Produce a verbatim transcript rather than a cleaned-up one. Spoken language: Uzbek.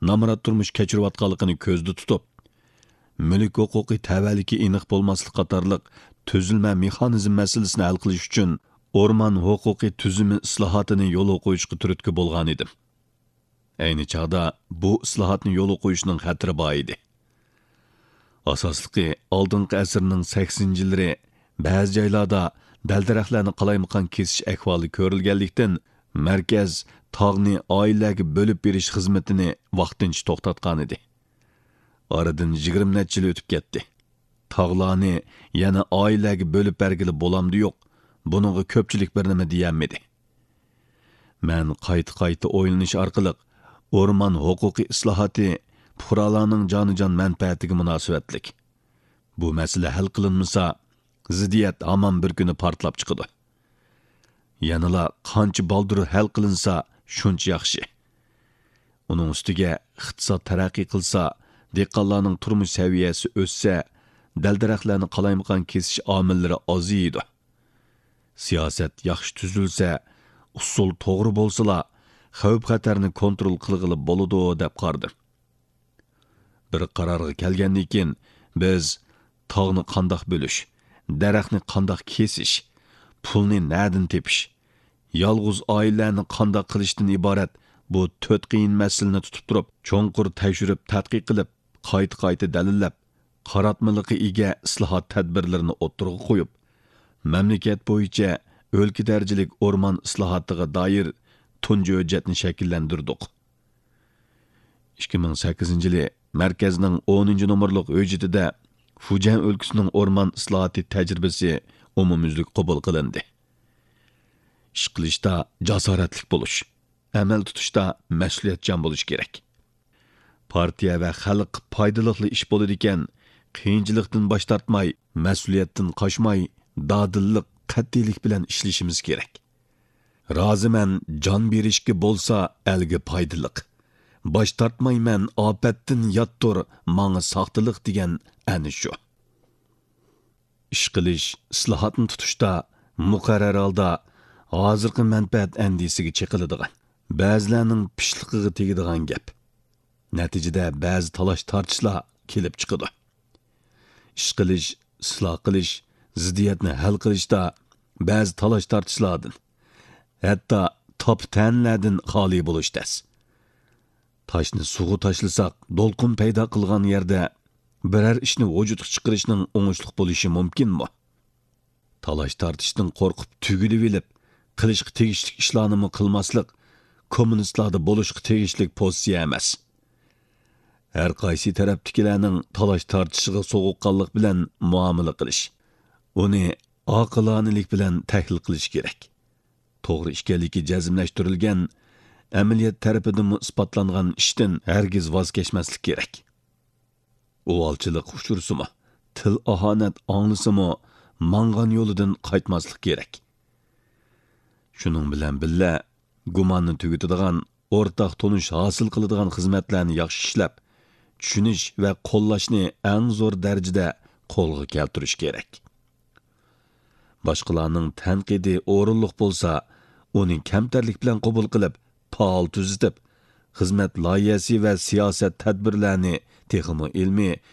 namrat turmush kechirayotganligini ko'zda tutib, mulk huquqi tavalliki aniq bo'lmaslik qatorliq tuzilma mexanizm masalasini hal qilish uchun o'rmon huquqiy tuzumi islohotini yo'l qo'yishga turtki bo'lgan edim. Ayni chog'da bu islohotni yo'l qo'yishning xatiri bor edi. Asosligi oldingi asrning saksoninchi yillari ba'zi joylarda dal-daraxtlarni qalaymaqon kesish ahvoli ko'rilganlikdan markaz tog'ni oilaga bo'lib berish xizmatini vaqtincha to'xtatgan edi. Aradan yigirma necha yil o'tib ketdi. Tog'larni yana oilaga bo'lib bergili bo'lamdi yo'q. Buningga ko'pchilik bir nima deyolmadi. Men qayta-qayta o'ylanish orqali o'rmon huquqiy islohoti fuqarolarning jonijon manfaatiga munosabatlik. Bu masala hal qilinmasa, ziddiyat hamon bir kuni portlab chiqadi. Yanala qancha baldur hal qilinsa, shuncha yaxshi. Uning ustiga iqtisod taraqqiy qilsa, dehqonlarning turmush saviyasi o'ssa, dal-daraxtlarni qalaymaqon kesish omillari oziydi. Siyosat yaxshi tuzilsa, usul to'g'ri bo'lsa, xavf-xatarni kontrol qilg'ili bo'ladi deb qardim. Bir qarorga kelgandan keyin biz tog'ni qandoq bo'lish, daraxtni qandoq kesish, pulni na'dan tepish, yolg'iz oilalarni qandoq qilishdan iborat bu to'rt qiyin masalani tutib turib, cho'nqur tekshirib, tadqiq qilib, qayta-qayta dalillab, qaratmaliqi ega islohot tadbirlarini o'ttirg'a qo'yib, mamlakat bo'yicha o'lka darajalik o'rmon islohotiga doir tunji hujjatni shakllantirdik. ikki ming sakkizinchi yili markazning o'ninchi nomerlik hujjatida Fujian o'lkasining o'rmon islohoti tajribasi umumyuzlik qabul qilindi. Ish qilishda jasoratli bo'lish, amal tutishda mas'uliyatchan bo'lish kerak. Partiya va xalq foydali ish bo'ladi ekan, qiyinchilikdan bosh tortmay, mas'uliyatdan qochmay, dadillik, qat'iylik bilan ishlashimiz kerak. Roziman jon berishga bo'lsa, elga foydaliq. Bosh tortmayman, ofatdan yottur, menga soxtalik degan ana shu. Ish qilish, islohotni tutishda muqarrar holda hozirgi manfaat andisiga chiqiladigan, ba'zilarning pishliqiga tegadigan gap. Natijada ba'zi talash tortishlar kelib chiqadi. Ish qilish, isloh qilish, ziddiyatni hal qilishda ba'zi talash tortishlardan, hatto top-tanlardan xoli bo'lishdas. Taşni suğu tashlasak, dolqun paydo qilgan yerda biror ishni vujudga chiqarishning o'ngishli bo'lishi mumkinmi? Talash tortishdan qo'rqib tugilib olib, qilishga tegishli ishlarni qilmaslik kommunistlarda bo'lishga tegishli pozitsiya emas. Har qaysi tarafdagilarning talash tortishiga so'g'uqqanlik bilan muomala qilish, uni oqilonalik bilan tahlil qilish kerak. To'g'ri ishkanligi jazmlashtirilgan amaliyat tarafidan isbotlangan ishdan hargiz voz kechmaslik kerak. Uvalchilik uchursimi, til ahonat anglisimi, mangan yo'lidan qaytmaslik kerak. Shuning bilan billa gumonni tugitadigan, o'rtaq tonish hosil qiladigan xizmatlarni yaxshi ishlab, tushunish va qo'llashni eng zo'r darajada qo'lga keltirish kerak. Boshqalarning tanqidi o'rinliq bo'lsa, uning kamtarlik bilan qabul qilib, faol tuzitib, xizmat loyihasi va siyosat tadbirlarini texmo ilmiy